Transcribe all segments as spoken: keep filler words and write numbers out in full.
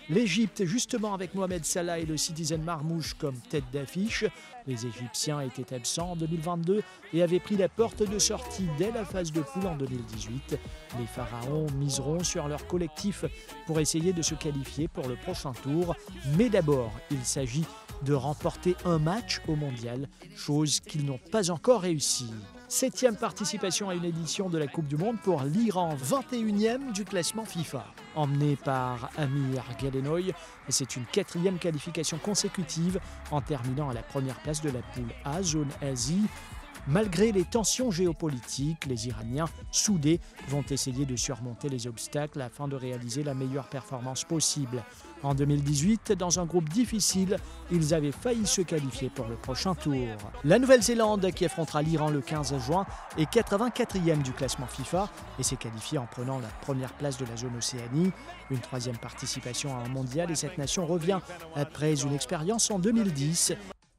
L'Égypte, justement avec Mohamed Salah et le Citizen Marmouche comme tête d'affiche. Les Égyptiens étaient absents en deux mille vingt-deux et avaient pris la porte de sortie dès la phase de poule en deux mille dix-huit. Les Pharaons miseront sur leur collectif pour essayer de se qualifier pour le prochain tour. Mais d'abord, il s'agit de remporter un match au mondial, chose qu'ils n'ont pas encore réussi. Septième participation à une édition de la Coupe du Monde pour l'Iran, vingt et unième du classement FIFA. Emmené par Amir Galenoy, c'est une quatrième qualification consécutive en terminant à la première place de la poule A, zone Asie. Malgré les tensions géopolitiques, les Iraniens, soudés, vont essayer de surmonter les obstacles afin de réaliser la meilleure performance possible. En deux mille dix-huit, dans un groupe difficile, ils avaient failli se qualifier pour le prochain tour. La Nouvelle-Zélande, qui affrontera l'Iran le quinze juin, est quatre-vingt-quatrième du classement FIFA et s'est qualifiée en prenant la première place de la zone Océanie. Une troisième participation à un mondial et cette nation revient après une expérience en deux mille dix.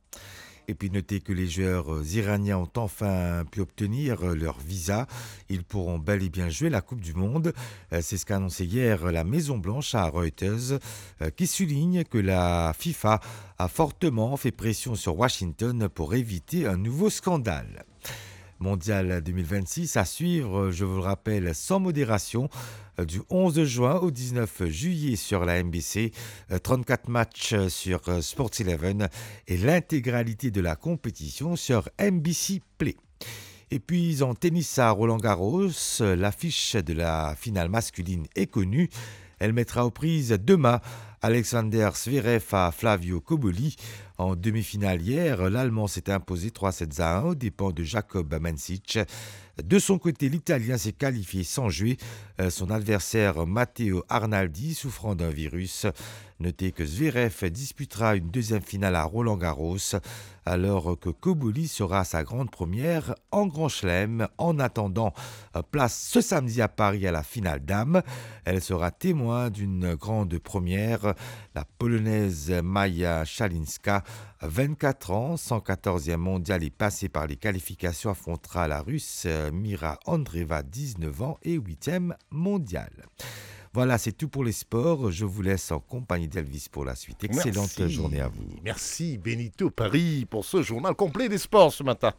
Et puis notez que les joueurs iraniens ont enfin pu obtenir leur visa. Ils pourront bel et bien jouer la Coupe du Monde. C'est ce qu'a annoncé hier la Maison-Blanche à Reuters, qui souligne que la FIFA a fortement fait pression sur Washington pour éviter un nouveau scandale. Mondial deux mille vingt-six à suivre, je vous le rappelle, sans modération, du onze juin au dix-neuf juillet sur la M B C, trente-quatre matchs sur Sports eleven et l'intégralité de la compétition sur M B C Play. Et puis en tennis à Roland-Garros, l'affiche de la finale masculine est connue. Elle mettra aux prises demain Alexander Zverev à Flavio Cobolli. En demi-finale hier, l'Allemand s'est imposé trois sets à un aux dépens de Jacob Mancic. De son côté, l'Italien s'est qualifié sans jouer. Son adversaire Matteo Arnaldi souffrant d'un virus. Notez que Zverev disputera une deuxième finale à Roland-Garros alors que Cobolli sera sa grande première en Grand Chelem. En attendant, place ce samedi à Paris à la finale dames. Elle sera témoin d'une grande première. La Polonaise Maja Szalinska, vingt-quatre ans, cent quatorzième mondiale et passée par les qualifications, affrontera la Russe Mira Andreeva, dix-neuf ans et huitième mondiale. Voilà, c'est tout pour les sports. Je vous laisse en compagnie d'Elvis pour la suite. Excellente Merci. journée à vous. Merci Benito Paris pour ce journal complet des sports ce matin.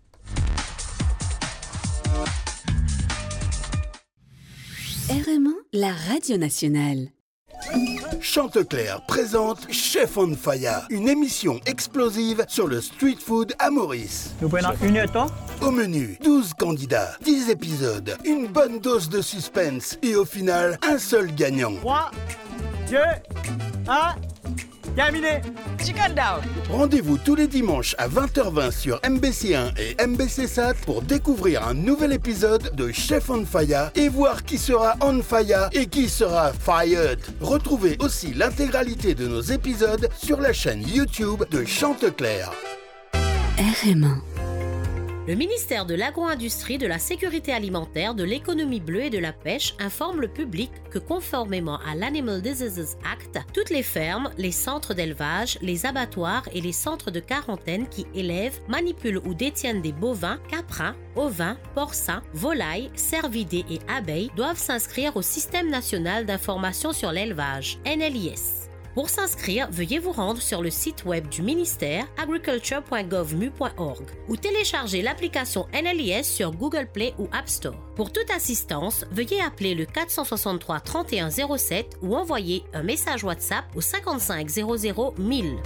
R M un, la radio nationale. Chanteclair présente Chef on Fire, une émission explosive sur le street food à Maurice. Nous prenons une heure. Au menu, douze candidats, dix épisodes, une bonne dose de suspense et au final, un seul gagnant. trois, deux, un, terminé. Chicken down. Rendez-vous tous les dimanches à vingt heures vingt sur M B C un et M B C Sat pour découvrir un nouvel épisode de Chef on Fire et voir qui sera on fire et qui sera fired. Retrouvez aussi l'intégralité de nos épisodes sur la chaîne YouTube de Chanteclair. R M un. Le ministère de l'Agro-Industrie, de la Sécurité alimentaire, de l'Économie bleue et de la Pêche informe le public que conformément à l'Animal Diseases Act, toutes les fermes, les centres d'élevage, les abattoirs et les centres de quarantaine qui élèvent, manipulent ou détiennent des bovins, caprins, ovins, porcins, volailles, cervidés et abeilles doivent s'inscrire au Système national d'information sur l'élevage, N L I S. Pour s'inscrire, veuillez vous rendre sur le site web du ministère agriculture point gov mu point org ou télécharger l'application N L I S sur Google Play ou App Store. Pour toute assistance, veuillez appeler le quatre cent soixante-trois trente et un zéro sept ou envoyer un message WhatsApp au cinquante-cinq zéro zéro mille.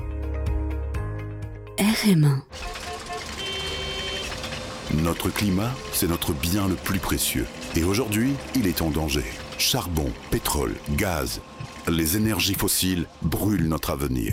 R M un. Notre climat, c'est notre bien le plus précieux. Et aujourd'hui, il est en danger. Charbon, pétrole, gaz, les énergies fossiles brûlent notre avenir.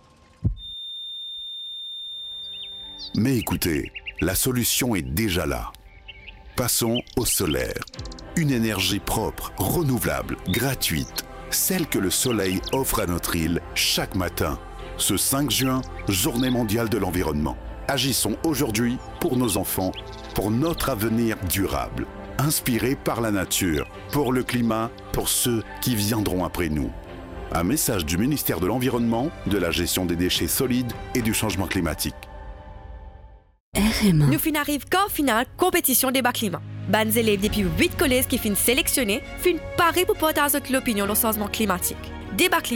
Mais écoutez, la solution est déjà là. Passons au solaire. Une énergie propre, renouvelable, gratuite. Celle que le soleil offre à notre île chaque matin. Ce cinq juin, Journée mondiale de l'environnement. Agissons aujourd'hui pour nos enfants, pour notre avenir durable. Inspiré par la nature, pour le climat, pour ceux qui viendront après nous. Un message du ministère de l'Environnement, de la gestion des déchets solides et du changement climatique. R M un. Nous fin arrive qu'en finale, compétition débat climat. Bannes élèves depuis huit collèges qui finissent sélectionnés, finissent parer pour partager l'opinion sur le changement climatique. Débat climat.